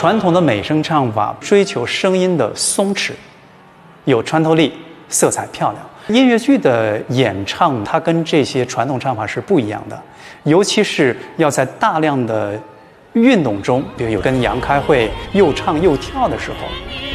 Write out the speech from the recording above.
传统的美声唱法追求声音的松弛，有穿透力，色彩漂亮。音乐剧的演唱，它跟这些传统唱法是不一样的，尤其是要在大量的运动中，比如有跟杨开慧又唱又跳的时候。